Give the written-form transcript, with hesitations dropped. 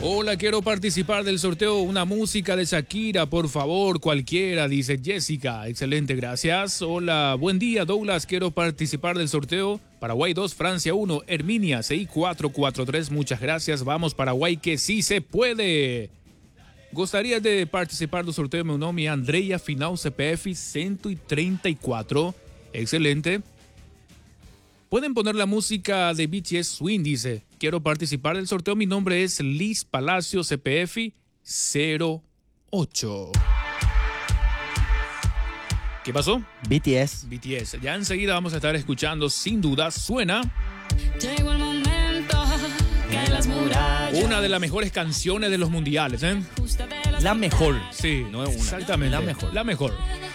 Hola, quiero participar del sorteo. Una música de Shakira, por favor, cualquiera, dice Jessica. Excelente, gracias. Hola, buen día, Douglas. Quiero participar del sorteo. Paraguay 2, Francia 1, Herminia 6443. Muchas gracias. Vamos, Paraguay, que sí se puede. Gostaria de participar do sorteio. Meu nome é Andreia, final CPF 134. Excelente. Pueden poner la música de BTS Swing, dice. Quiero participar del sorteo. Mi nombre es Liz Palacio, CPF 08. ¿Qué pasó? BTS. Ya enseguida vamos a estar escuchando, sin duda, suena. Llegó el momento, caen las murallas. Una de las mejores canciones de los mundiales, ¿eh? La mejor. Sí, no es una. Exactamente. La mejor. La mejor.